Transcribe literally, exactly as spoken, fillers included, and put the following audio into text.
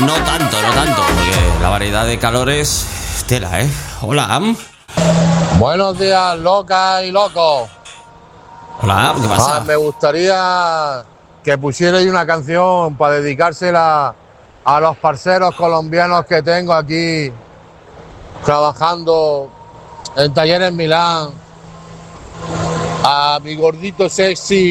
no tanto, no tanto, porque la variedad de calores, tela, ¿eh? Hola. Buenos días, locas y locos. Hola, ¿qué pasa? Ah, me gustaría que pusierais una canción para dedicársela a los parceros colombianos que tengo aquí trabajando en talleres Milán. A mi gordito sexy